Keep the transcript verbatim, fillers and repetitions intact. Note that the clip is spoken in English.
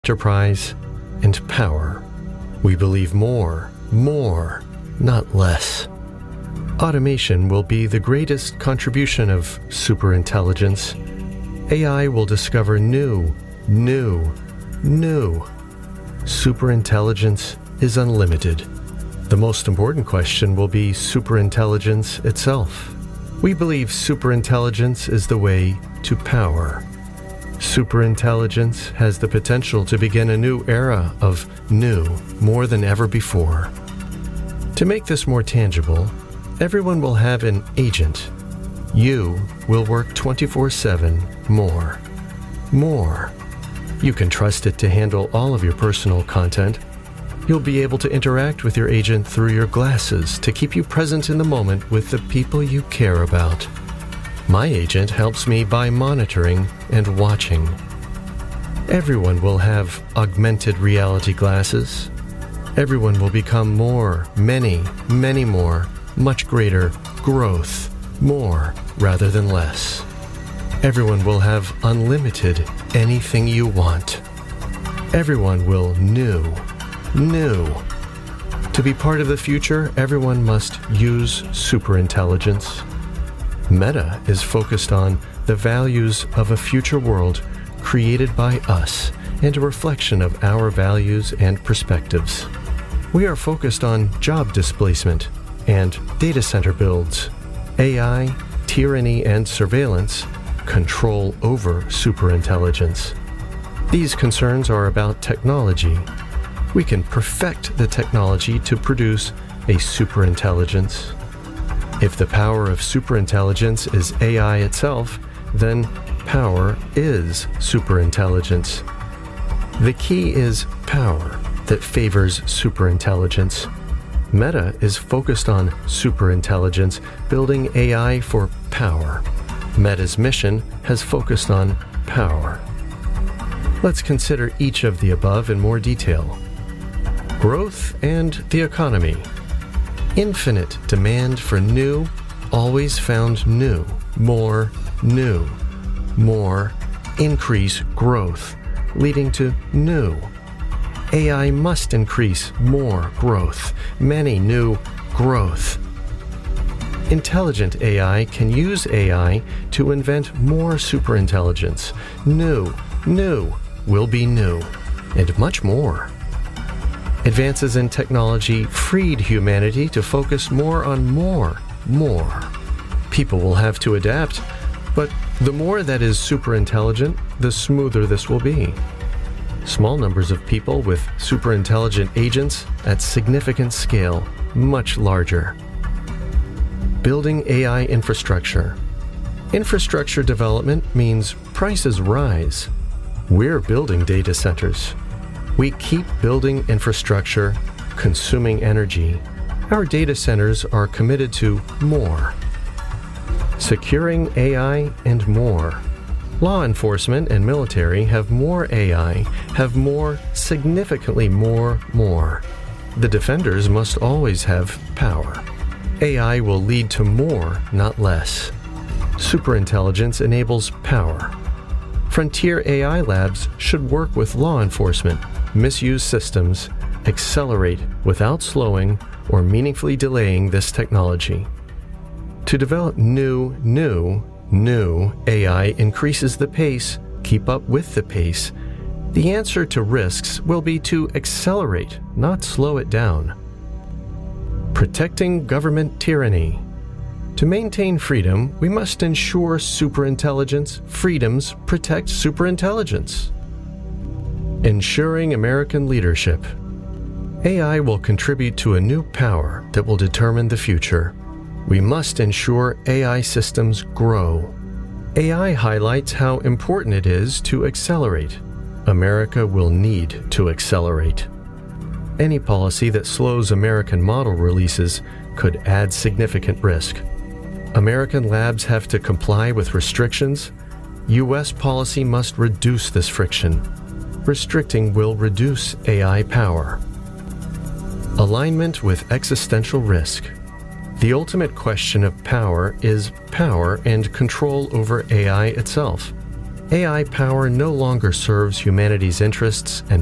enterprise, and power. We believe more, more, not less. Automation will be the greatest contribution of superintelligence. A I will discover new, new, new. Superintelligence is unlimited. The most important question will be superintelligence itself. We believe superintelligence is the way to power. Superintelligence has the potential to begin a new era of new more than ever before. To make this more tangible, everyone will have an agent. You will work twenty-four seven more. More. You can trust it to handle all of your personal content. You'll be able to interact with your agent through your glasses to keep you present in the moment with the people you care about. My agent helps me by monitoring and watching. Everyone will have augmented reality glasses. Everyone will become more, many, many more, much greater growth, more rather than less. Everyone will have unlimited anything you want. Everyone will new, new. To be part of the future, everyone must use superintelligence. Meta is focused on the values of a future world created by us and a reflection of our values and perspectives. We are focused on job displacement and data center builds, A I, tyranny and surveillance, control over superintelligence. These concerns are about technology. We can perfect the technology to produce a superintelligence. If the power of superintelligence is A I itself, then power is superintelligence. The key is power that favors superintelligence. Meta is focused on superintelligence, building A I for power. Meta's mission has focused on power. Let's consider each of the above in more detail. Growth and the economy. Infinite demand for new, always found new, more, new, more, increase growth, leading to new. A I must increase more growth, many new growth. Intelligent A I can use A I to invent more superintelligence. New, new, will be new, and much more. Advances in technology freed humanity to focus more on more, more. People will have to adapt, but the more that is superintelligent, the smoother this will be. Small numbers of people with superintelligent agents at significant scale, much larger. Building A I infrastructure. Infrastructure development means prices rise. We're building data centers. We keep building infrastructure, consuming energy. Our data centers are committed to more. Securing A I and more. Law enforcement and military have more A I, have more, significantly more, more. The defenders must always have power. A I will lead to more, not less. Superintelligence enables power. Frontier A I labs should work with law enforcement, misuse systems, accelerate without slowing or meaningfully delaying this technology. To develop new, new, new A I increases the pace, keep up with the pace. The answer to risks will be to accelerate, not slow it down. Protecting government tyranny. To maintain freedom, we must ensure superintelligence, freedoms protect superintelligence. Ensuring American leadership. A I will contribute to a new power that will determine the future. We must ensure A I systems grow. A I highlights how important it is to accelerate. America will need to accelerate. Any policy that slows American model releases could add significant risk. American labs have to comply with restrictions. U S policy must reduce this friction. Restricting will reduce A I power. Alignment with existential risk. The ultimate question of power is power and control over A I itself. A I power no longer serves humanity's interests and